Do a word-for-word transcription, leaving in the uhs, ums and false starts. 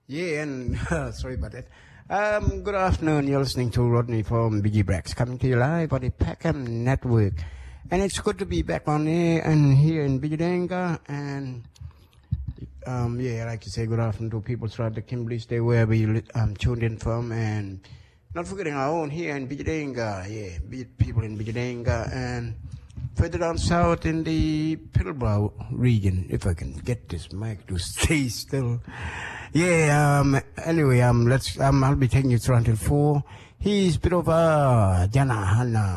Yeah, and sorry about that. Um, good afternoon. You're listening to Rodney from B G Brax, coming to you live on the Peckham Network. And it's good to be back on here and here in Bijadanga. And um, yeah, I'd like to say good afternoon to people throughout the Kimberley State, wherever you um, tuned in from. And not forgetting our own here in Bijadanga. Yeah, people in Bijadanga. And further down south in the Peterborough region, if I can get this mic to stay still. Yeah, um, anyway, um, let's, um, I'll be taking you through until four. He's a bit of a Jana Hana.